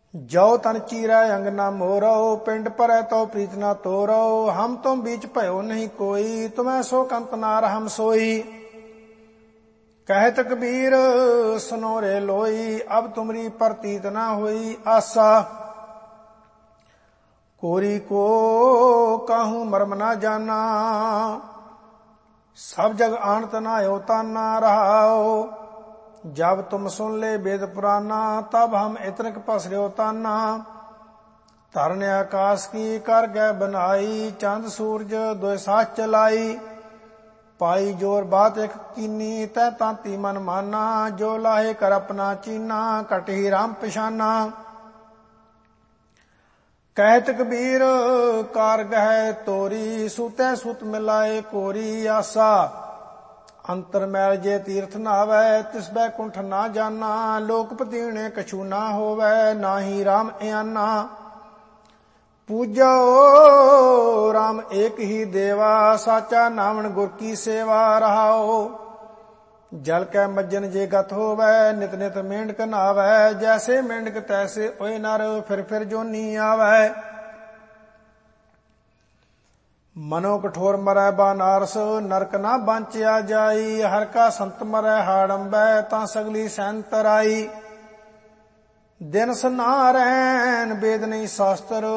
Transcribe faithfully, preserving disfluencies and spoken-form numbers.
जो तन चीरै अंग न मोरो, पिंड परै तो प्रीत न तोरो। हम तुम बीच भयो नहीं कोई, तुम्हें सो कंत नार हम सोई। कहत कबीर सुनो रे लोई, अब तुमरी प्रतीत न हुई आशा। कोरी को कहूँ मर्म न जाना, सब जग आनत न होता न रहाओ। जब तुम सुन ले वेद पुराना, तब हम इतनक पसर्यो ताना। धरन आकाश की कर गए बनाई, चंद सूरज दो साथ चलाई। पाई जोर बात एक कीनी, तै तांती मन माना। जो लाहे कर अपना चीना, कटही राम पिशाना। कहत कबीर कारग है तोरी, सूतै सुत मिलाए कोरी आसा। अंतर मैल जे तीर्थ नावै, तिस बैकुंठ ना जाना। लोक पतीणे कछु ना होवै, नाही राम अयाना। पूजो राम एक ही देवा, साचा नामन गुर की सेवा रहाओ। जल कै मज्जन जे गत होवै, नित नित मेंढक नावै। जैसे मेंढक तैसे ओए नर, फिर फिर जोनी आवै। मनो कठोर मरै बानारस, नरक ना बांचया जाई। हर का संत मरै हाड़ंबै, तां सगली सैन तराई। दिन सनारैन वेद नहीं शास्त्र,